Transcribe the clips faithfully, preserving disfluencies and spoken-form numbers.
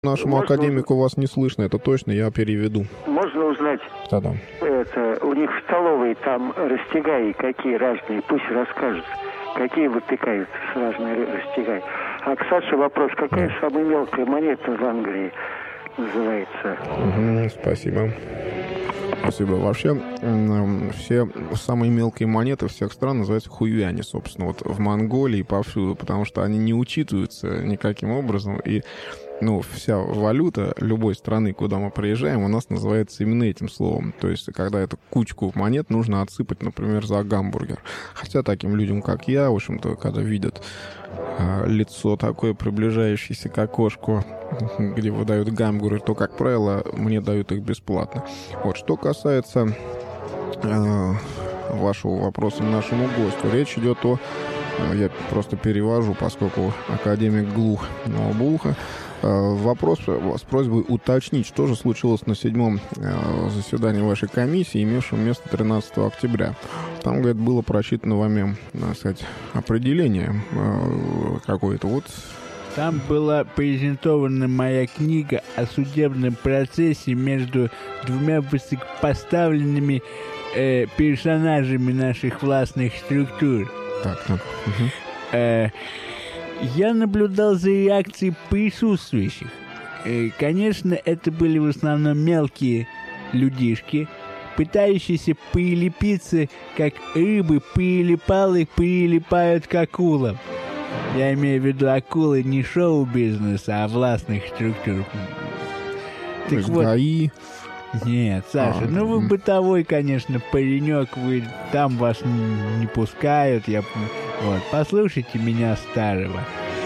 Нашему можно академику вас не слышно, это точно, я переведу. Можно узнать, Да-да. это, у них в столовой там растягаи какие разные, пусть расскажут, какие выпекают разные растягаи. А к Саше вопрос, какая Да. самая мелкая монета в Англии называется? Угу, спасибо. Спасибо. Вообще, м, все самые мелкие монеты всех стран называются хуюани, собственно, вот в Монголии повсюду, потому что они не учитываются никаким образом, и ну, вся валюта любой страны, куда мы приезжаем, у нас называется именно этим словом. То есть, когда эту кучку монет нужно отсыпать, например, за гамбургер. Хотя таким людям, как я, в общем-то, когда видят э, лицо такое, приближающееся к окошку, где выдают гамбургер, то, как правило, мне дают их бесплатно. Вот, что касается э, вашего вопроса нашему гостю, речь идет о... Я просто перевожу, поскольку академик глух на оба уха. Вопрос с просьбой уточнить, что же случилось на седьмом заседании вашей комиссии, имевшем место тринадцатого октября. Там, говорит, было прочитано вами, так сказать, определение какое-то. Вот. Там была презентована моя книга о судебном процессе между двумя высокопоставленными э, персонажами наших властных структур. Так, так. Угу. Э, я наблюдал за реакцией присутствующих. Э, конечно, это были в основном мелкие людишки, пытающиеся прилепиться, как рыбы прилипалы прилипают к акулам. Я имею в виду акулы не шоу-бизнеса, а властных структур. То есть вот, ГАИ... Нет, Саша, а, ну вы бытовой, конечно, паренек, вы там вас не, не пускают, я... Вот, послушайте меня, старого.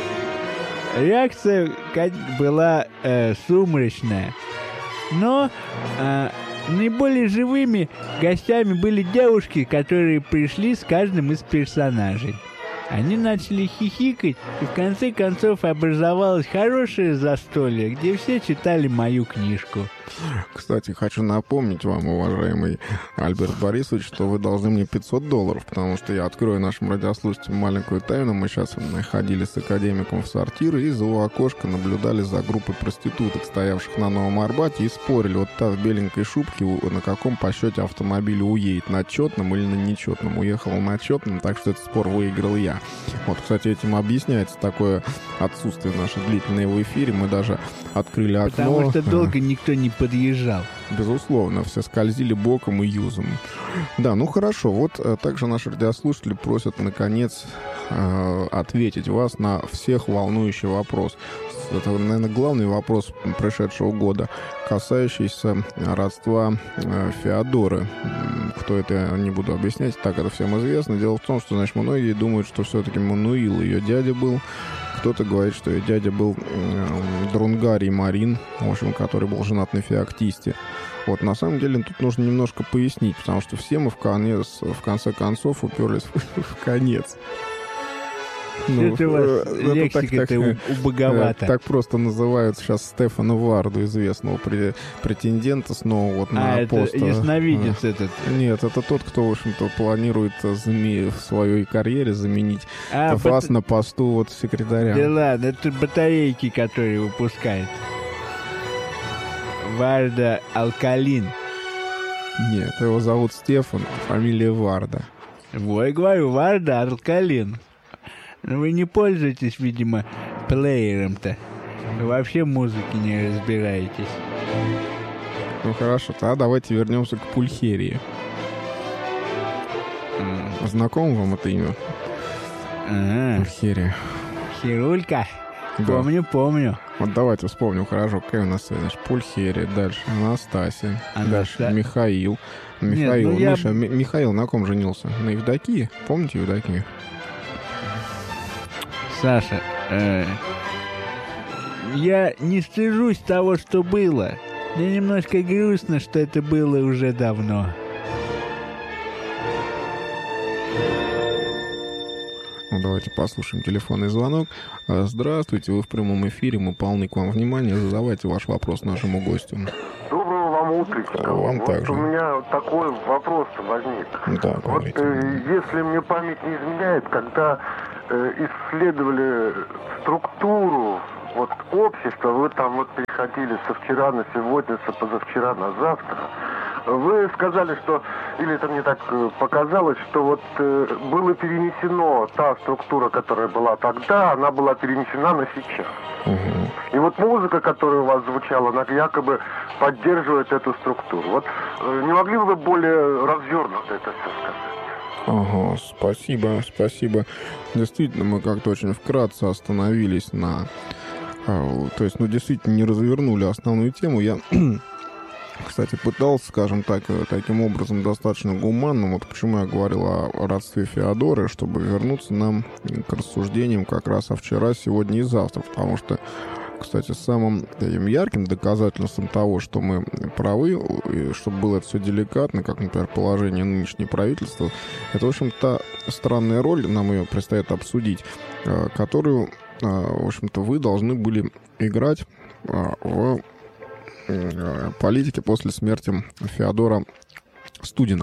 Реакция была э, сумрачная, но э, наиболее живыми гостями были девушки, которые пришли с каждым из персонажей. Они начали хихикать, и в конце концов образовалось хорошее застолье, где все читали мою книжку. Кстати, хочу напомнить вам, уважаемый Альберт Борисович, что вы должны мне пятьсот долларов, потому что я открою нашим радиослушателям маленькую тайну. Мы сейчас ходили с академиком в сортир и из его окошка наблюдали за группой проституток, стоявших на Новом Арбате, и спорили, вот та в беленькой шубке на каком по счете автомобиле уедет, на четном или на нечетном. Уехал на четном, так что этот спор выиграл я. Вот, кстати, этим объясняется такое отсутствие наше длительное в эфире. Мы даже открыли окно. Потому что долго никто не подъезжал. Безусловно, все скользили боком и юзом. Да, ну хорошо. Вот также наши радиослушатели просят, наконец, э, ответить вас на всех волнующий вопрос. Это, наверное, главный вопрос прошедшего года, касающийся родства э, Феодоры. Кто это, я не буду объяснять, так это всем известно. Дело в том, что, значит, многие думают, что все-таки Мануил ее дядя был. Кто-то говорит, что ее дядя был э, Друнгарий Марин, в общем, который был женат на Феоктисте. Вот, на самом деле, тут нужно немножко пояснить, потому что все мы в, конец, в конце концов уперлись в, в конец. Ну, это у вас лексика-то убоговато. Так просто называют сейчас Стефана Варду, известного претендента снова вот на а, пост. Это ясновидец этот? Нет, это тот, кто, в общем-то, планирует в своей карьере заменить а, вас бат... на посту вот секретаря. Да ладно, это батарейки, которые выпускает. Варда Алкалин. Нет, его зовут Стефан, фамилия Варда. Вот, я говорю, Варда Алкалин. Но вы не пользуетесь, видимо, плеером-то. Вы вообще музыки не разбираетесь. Ну хорошо, тогда давайте вернемся к Пульхерии. Mm. Знакомо вам это имя? А-а. Пульхерия. Хирулька? Да. Помню, помню. Вот давайте вспомним, хорошо, какая у нас связь. Пульхерия, дальше Анастасия, Анаста... дальше Михаил. Михаил, Нет, ну Миша, я... М- Михаил на ком женился? На Евдокии? Помните Евдокию? Саша, э, я не стыжусь того, что было. Мне немножко грустно, что это было уже давно. Ну, давайте послушаем телефонный звонок. Здравствуйте, вы в прямом эфире, мы полны к вам внимания. Задавайте ваш вопрос нашему гостю. Доброго вам утречка. Вам вот также. У меня такой вопрос возник. Да, вот э, если мне память не изменяет, когда э, исследовали структуру вот общество, вы там вот переходили со вчера на сегодня, со позавчера на завтра. Вы сказали, что, или это мне так показалось, что вот э, было перенесено та структура, которая была тогда, она была перенесена на сейчас. Угу. И вот музыка, которая у вас звучала, она якобы поддерживает эту структуру. Вот э, не могли бы вы более развернуто это все сказать? Ага, спасибо, спасибо. Действительно, мы как-то очень вкратце остановились на... То есть, ну, действительно, не развернули основную тему. Я... Кстати, пытался, скажем так, таким образом достаточно гуманным, вот почему я говорил о родстве Феодоры, чтобы вернуться нам к рассуждениям как раз о вчера, сегодня и завтра, потому что, кстати, самым таким ярким доказательством того, что мы правы, и чтобы было это все деликатно, как, например, положение нынешнего правительства, это, в общем, та странная роль, нам ее предстоит обсудить, которую, в общем-то, вы должны были играть в политики после смерти Феодора Студина.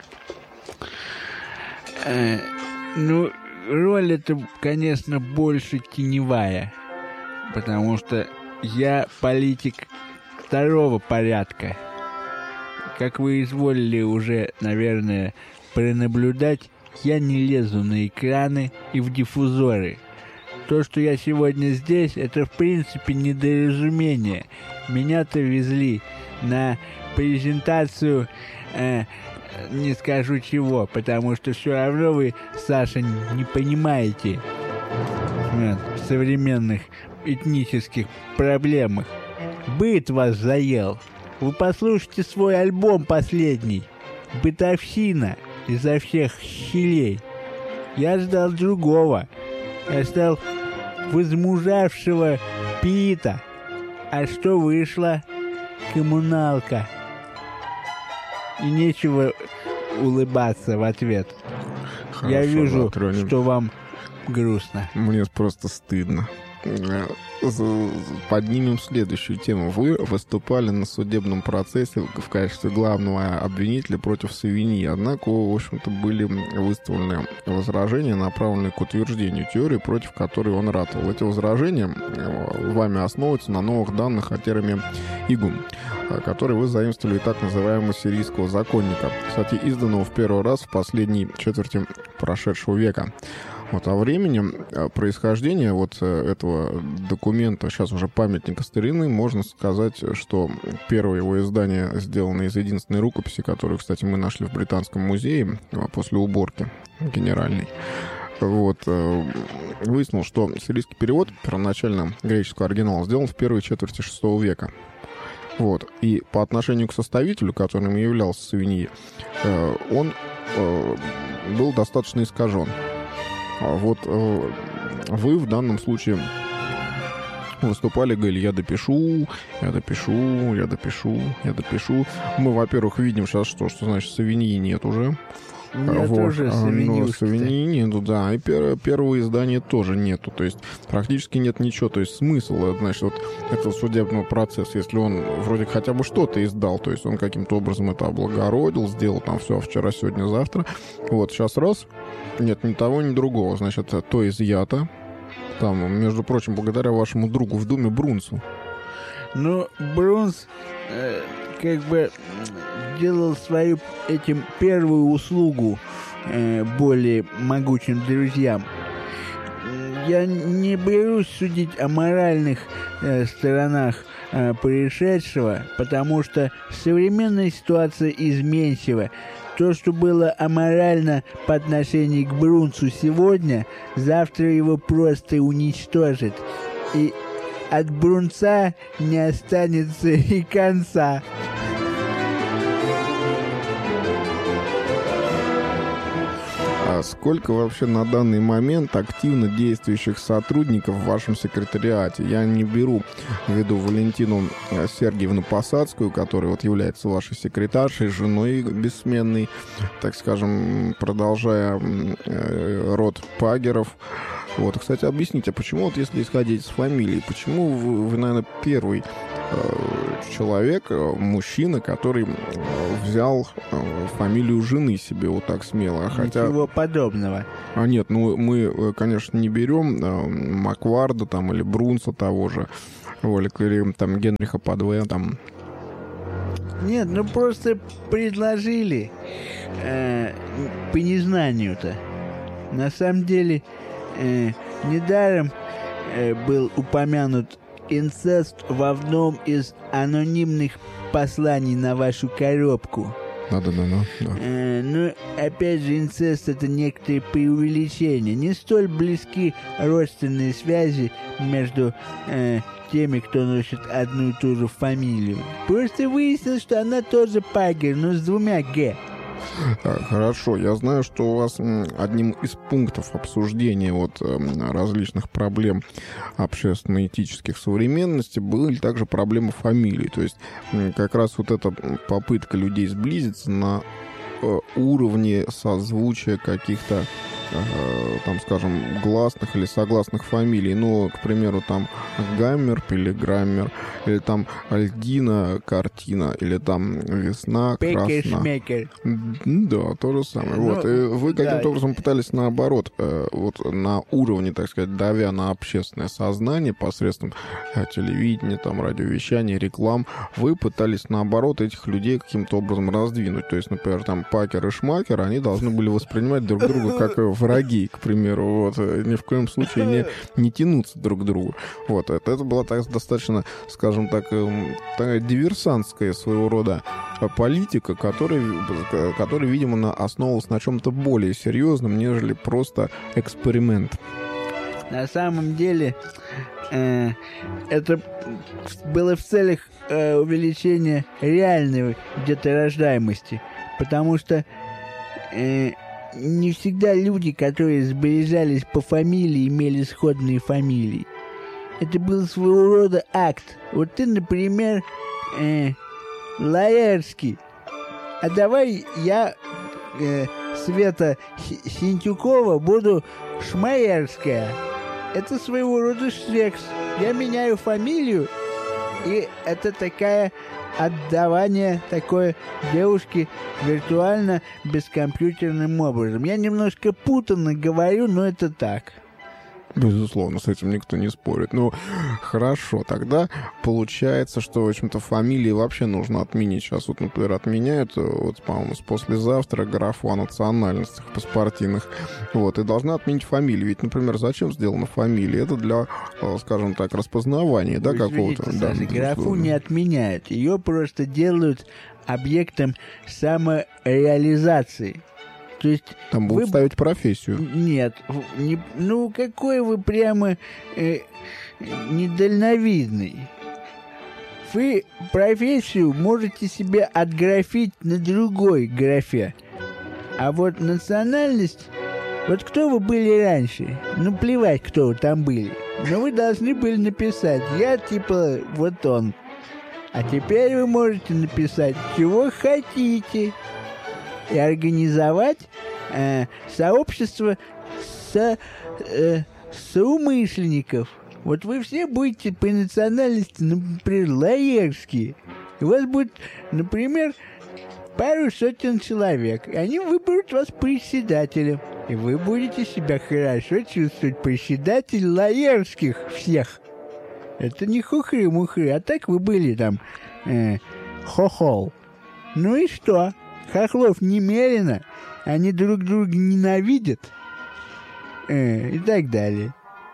Э, ну, роль эта, конечно, больше теневая, потому что я политик второго порядка. Как вы изволили уже, наверное, пронаблюдать, я не лезу на экраны и в диффузоры. То, что я сегодня здесь, это, в принципе, недоразумение. Меня-то везли на презентацию, э, не скажу чего, потому что все равно вы, Саша, не понимаете э, в современных этнических проблемах. Быт вас заел. Вы послушайте свой альбом последний. Бытовщина изо всех щелей. Я ждал другого. Я ждал возмужавшего Пита. А что вышло? Коммуналка. И нечего улыбаться в ответ. Хорошо, я вижу, затронем. Что вам грустно. Мне просто стыдно. Поднимем следующую тему. Вы выступали на судебном процессе в качестве главного обвинителя против Савиньи. Однако, в общем-то, были выставлены возражения, направленные к утверждению теории, против которой он ратовал. Эти возражения вами основываются на новых данных о термине «игум», которые вы заимствовали из так называемого сирийского законника, кстати, изданного в первый раз в последней четверти прошедшего века. Вот, о времени происхождения вот этого документа, сейчас уже памятника старины, можно сказать, что первое его издание сделано из единственной рукописи, которую, кстати, мы нашли в Британском музее после уборки генеральной. Вот, выяснил, что сирийский перевод первоначально греческого оригинала сделан в первой четверти шестого века. Вот, и по отношению к составителю, которым являлся Савиньи, он был достаточно искажен. Вот э, вы в данном случае выступали, говорили, я допишу, я допишу, я допишу, я допишу. Мы, во-первых, видим сейчас, что, что значит Савиньи нет уже. Нет вот. уже ну, Савиньи нету, да. И пер, первого издания тоже нету. То есть практически нет ничего. То есть смысл, значит, вот этого судебного процесса, если он вроде хотя бы что-то издал, то есть он каким-то образом это облагородил, сделал там все вчера, сегодня, завтра. Вот сейчас раз, нет ни того, ни другого. Значит, то изъято. Там, между прочим, благодаря вашему другу в Думе Брунсу. Ну, Брунс э, как бы делал свою этим первую услугу э, более могучим друзьям. Я не берусь судить о моральных э, сторонах э, происшедшего, потому что современная ситуация изменчива. То, что было аморально по отношению к Брунсу сегодня, завтра его просто уничтожит. И от Брунса не останется и конца. А сколько вообще на данный момент активно действующих сотрудников в вашем секретариате? Я не беру в виду Валентину Сергеевну Посадскую, которая вот является вашей секретаршей, женой бессменной, так скажем, продолжая э, род Пагеров. Вот, кстати, объясните, почему, вот если исходить из фамилии, почему вы, вы наверное, первый э, человек, э, мужчина, который э, взял э, фамилию жены себе вот так смело, хотя... Ничего подобного. А нет, ну мы, конечно, не берем э, Макварда там или Брунса того же, или там Генриха Падве, там... Нет, ну просто предложили э, по незнанию-то. На самом деле, э, недаром э, был упомянут инцест в одном из анонимных посланий на вашу коробку. Да-да-да. Да. Э, но, опять же, инцест — это некоторые преувеличения. Не столь близки родственные связи между э, теми, кто носит одну и ту же фамилию. Просто выяснилось, что она тоже Пагер, но с двумя «г». Хорошо, я знаю, что у вас одним из пунктов обсуждения вот различных проблем общественно-этических современности были также проблемы фамилий. То есть как раз вот эта попытка людей сблизиться на уровне созвучия каких-то, там, скажем, гласных или согласных фамилий. Ну, к примеру, там Гаммер, Пилиграммер, или там Альдина, Картина, или там Весна, Красна. Пекер-шмекер. Да, то же самое. Ну, вот. И вы каким-то да. образом пытались наоборот, вот на уровне, так сказать, давя на общественное сознание посредством телевидения, там, радиовещания, реклам, вы пытались наоборот этих людей каким-то образом раздвинуть. То есть, например, там Пакер и Шмакер, они должны были воспринимать друг друга как враги, к примеру, вот, ни в коем случае не, не тянуться друг к другу. Вот, это, это была так, достаточно, скажем так, такая диверсантская своего рода политика, которая, которая, видимо, основывалась на чем-то более серьезном, нежели просто эксперимент. На самом деле, э, это было в целях э, увеличения реальной деторождаемости, потому что э, не всегда люди, которые сближались по фамилии, имели сходные фамилии. Это был своего рода акт. Вот ты, например, э, Лаэрский. А давай я, э, Света Синтюкова, буду Шмаерская. Это своего рода секс. Я меняю фамилию, и это такая отдавание такой девушки виртуально бескомпьютерным образом. Я немножко путанно говорю, но это так. Безусловно, с этим никто не спорит. Ну, хорошо, тогда получается, что, в общем-то, фамилии вообще нужно отменить. Сейчас вот, например, отменяют, вот, по-моему, с послезавтра графу о национальностях паспортинных. Вот, и должны отменить фамилии. Ведь, например, зачем сделана фамилия? Это для, скажем так, распознавания, да, какого-то... Да, графу не отменяют. Ее просто делают объектом самореализации. То есть там будут вы... ставить профессию. Нет. Не... Ну, какой вы прямо э, недальновидный. Вы профессию можете себе отграфить на другой графе. А вот национальность... Вот кто вы были раньше? Ну, плевать, кто вы там были. Но вы должны были написать. Я, типа, вот он. А теперь вы можете написать, чего хотите. И организовать э, сообщество со, э, соумышленников. Вот вы все будете по национальности, например, лаерские. И у вас будет, например, пару сотен человек. И они выберут вас председателем. И вы будете себя хорошо чувствовать. Председатель лаерских всех. Это не хухры-мухры, а так вы были там э, хохол. Ну и что? Хохлов немерено, они друг друга ненавидят, э, и так далее.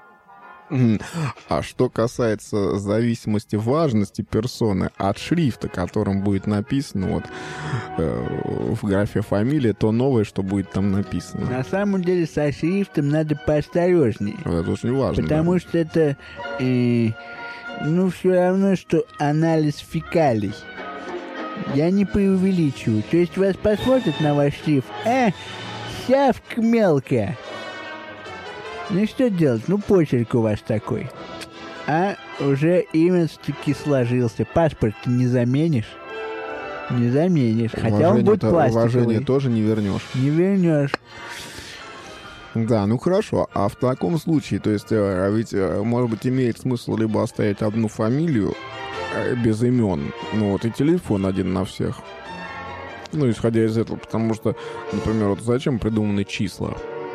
А что касается зависимости важности персоны от шрифта, которым будет написано вот, э, в графе фамилия, то новое, что будет там написано. На самом деле со шрифтом надо поосторожнее. Это очень важно. Потому да. что это, э, ну, все равно, что анализ фекалий. Я не преувеличиваю. То есть вас посмотрят на ваш шрифт. А, сявка мелкая. Ну что делать? Ну почерк у вас такой. А уже имя-таки сложился. Паспорт не заменишь. Не заменишь. Хотя он будет пластиковый. Уважение тоже не вернешь. Не вернешь. Да, ну хорошо. А в таком случае, то есть, а ведь, может быть, имеет смысл либо оставить одну фамилию без имен, ну вот и телефон один на всех. Ну, исходя из этого, потому что, например, вот зачем придуманы числа?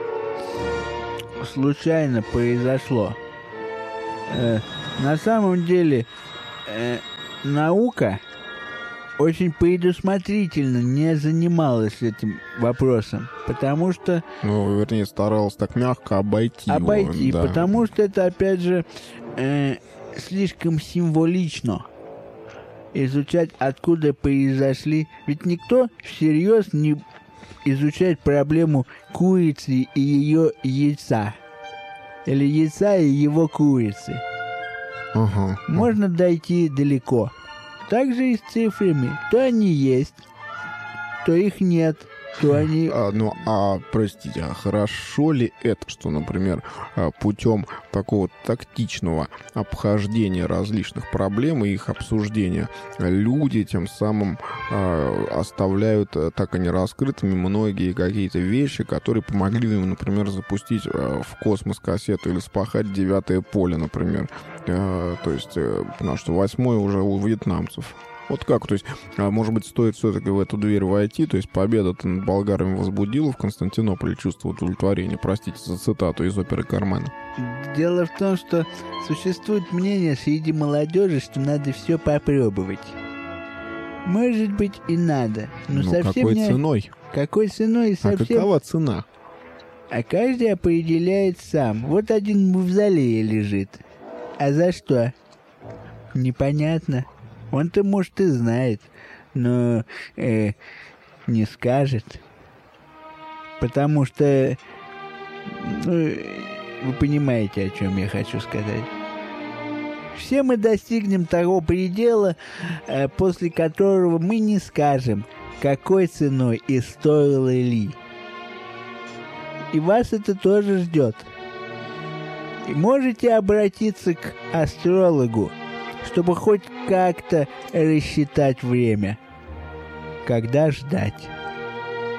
Случайно произошло. Э, на самом деле, э, наука очень предусмотрительно не занималась этим вопросом, потому что... Ну, вернее, старалась так мягко обойти Обойти, его, да. потому что это, опять же, э, слишком символично. Изучать, откуда произошли... Ведь никто всерьез не изучает проблему курицы и ее яйца. Или яйца и его курицы. Ага. Можно дойти далеко. Так же и с цифрами. То они есть, то их нет, то они... А, ну, а, простите, а хорошо ли это, что, например, путем такого тактичного обхождения различных проблем и их обсуждения люди тем самым э, оставляют так и не раскрытыми многие какие-то вещи, которые помогли им, например, запустить э, в космос кассету или спахать девятое поле, например. Э, то есть, э, потому что восьмое уже у вьетнамцев. Вот как? То есть, может быть, стоит все-таки в эту дверь войти, то есть победа-то над болгарами возбудила в Константинополе чувство удовлетворения. Простите за цитату из оперы «Кармен». Дело в том, что существует мнение среди молодежи, что надо все попробовать. Может быть, и надо, но ну, совсем какой не... ценой? Какой ценой и совсем... А какова цена? А каждый определяет сам. Вот один в мавзолее лежит. А за что? Непонятно. Он-то, может, и знает, но э, не скажет. Потому что... Ну, вы понимаете, о чем я хочу сказать. Все мы достигнем того предела, э, после которого мы не скажем, какой ценой и стоило ли. И вас это тоже ждет. И можете обратиться к астрологу, чтобы хоть как-то рассчитать время. Когда ждать?